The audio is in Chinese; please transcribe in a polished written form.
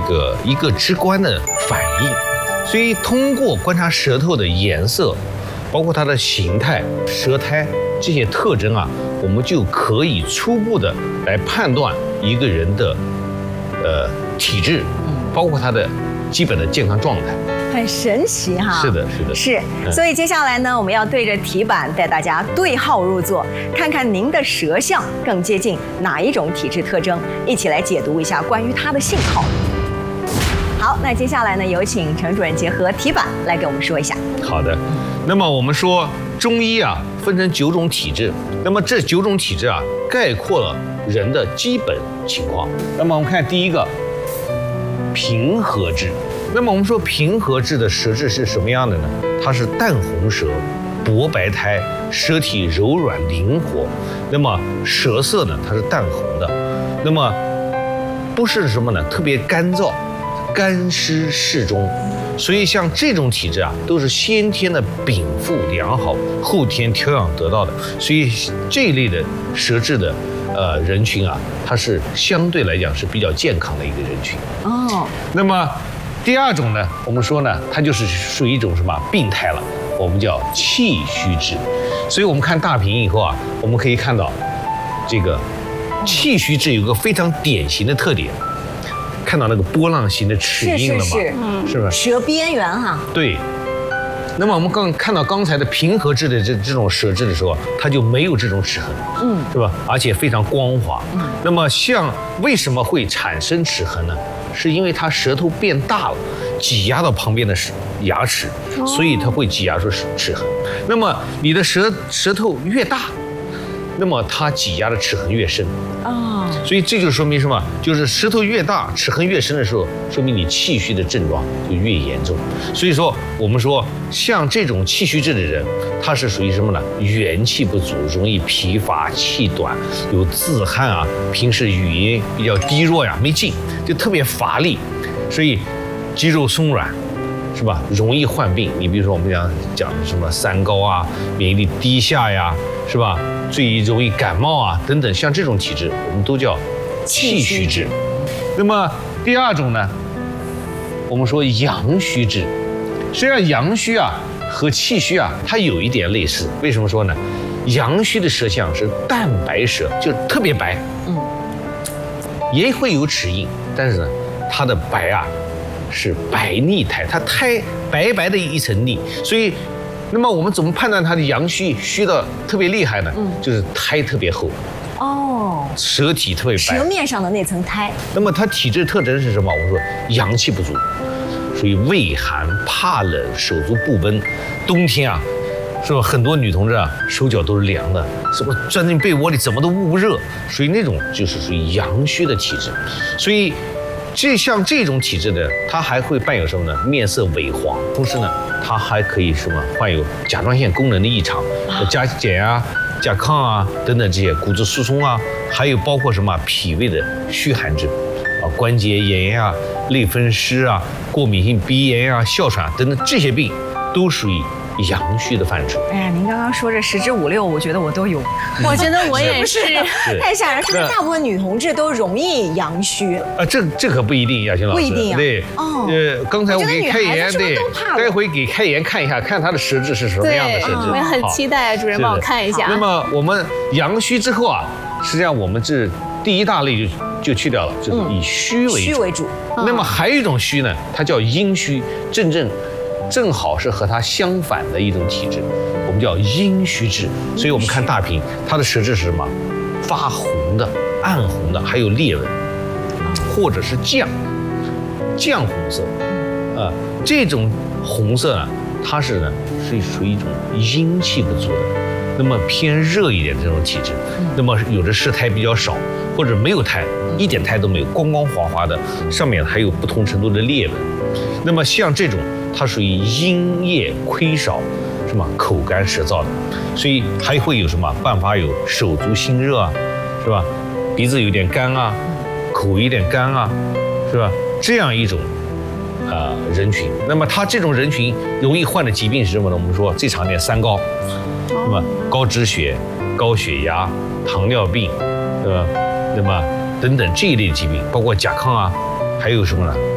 一个直观的反应。所以通过观察舌头的颜色，包括它的形态、舌苔这些特征啊，我们就可以初步的来判断一个人的体质，包括他的基本的健康状态。 很神奇哈！ 是的，是的， 是。所以接下来呢，我们要对着题板带大家对号入座，看看您的舌象更接近哪一种体质特征，一起来解读一下关于它的信号。好，那接下来呢，有请陈主任结合题板来给我们说一下。 好的，那么我们说中医啊分成9种体质，那么这9种体质啊概括了人的基本情况。那么我们看第一个，平和质。那么我们说平和质的舌质是什么样的呢？它是淡红舌，薄白苔，舌体柔软灵活。那么舌色呢，它是淡红的。那么不是什么呢？特别干燥，干湿适中。所以像这种体质啊，都是先天的禀赋良好，后天调养得到的。所以这一类的舌质的人群啊，它是相对来讲是比较健康的一个人群。哦。那么第2种呢，我们说呢，它就是属于一种什么病态了，我们叫气虚质。所以我们看大屏以后啊，我们可以看到这个气虚质有个非常典型的特点。看到那个波浪形的齿印了吗？是吧？ 舌边缘哈。 对。那么我们看到刚才的平和质的这种舌质的时候，它就没有这种齿痕，是吧？而且非常光滑。那么像为什么会产生齿痕呢？是因为它舌头变大了，挤压到旁边的牙齿，所以它会挤压出齿痕。那么你的舌头越大，那么它挤压的齿痕越深。所以这就说明什么？就是舌头越大，齿痕越深的时候，说明你气虚的症状就越严重。所以说，我们说像这种气虚质的人，他是属于什么呢？元气不足，容易疲乏、气短，有自汗啊，平时语音比较低弱呀，没劲，就特别乏力，所以肌肉松软，是吧？容易患病。你比如说我们讲的什么三高啊，免疫力低下呀，是吧？最容易感冒啊等等，像这种体质我们都叫气虚质。那么第2种呢，我们说阳虚质。实际上阳虚啊和气虚啊它有一点类似。为什么说呢？阳虚的舌象是淡白舌，就是特别白，也会有齿印，但是呢它的白啊是白腻苔，它苔白白的一层腻。所以那么我们怎么判断它的阳虚虚的特别厉害呢？就是苔特别厚，舌体特别白， 舌面上的那层苔。 那么它体质特征是什么？我说阳气不足，属于畏寒怕冷，手足不温。冬天啊，是吧？很多女同志啊，手脚都是凉的，什么钻进被窝里怎么都捂不热，属于那种就是属于阳虚的体质。所以像这种体质的，它还会伴有什么呢？面色萎黄，同时呢，它还可以什么患有甲状腺功能的异常，甲减啊、甲亢啊等等这些骨质疏松啊，还有包括什么脾胃的虚寒症啊、关节炎啊、类风湿啊、过敏性鼻炎啊、哮喘等等这些病，都属于阳虚的范畴。 哎呀，您刚刚说这10之5、6，我觉得我都有。 我觉得我也是， 太吓人！是不是大部分女同志都容易阳虚？ 这可不一定，亚欣老师。 不一定啊。 对，刚才我给开颜，对，待会给开颜看一下，看她的舌质是什么样的舌质。 我也很期待主任帮我看一下。 那么我们阳虚之后啊，实际上我们这第一大类就去掉了，就是以虚为主。那么还有一种虚呢，它叫阴虚，正好是和它相反的一种体质，我们叫阴虚质。所以我们看大屏，它的舌质是什么？发红的、暗红的，还有裂纹，或者是绛红色。这种红色呢，它是属于一种阴气不足的，那么偏热一点这种体质。那么有的舌苔比较少，或者没有苔，一点苔都没有，光光滑滑的，上面还有不同程度的裂纹。那么像这种，它属于阴液亏少，什么口干舌燥的，所以还会有什么办法？有手足心热啊，是吧？鼻子有点干啊，口有点干啊，是吧？这样一种人群。那么他这种人群容易患的疾病是什么呢？我们说最常见三高，那么高脂血、高血压、糖尿病，对吧？那么等等这一类疾病，包括甲亢啊，还有什么呢？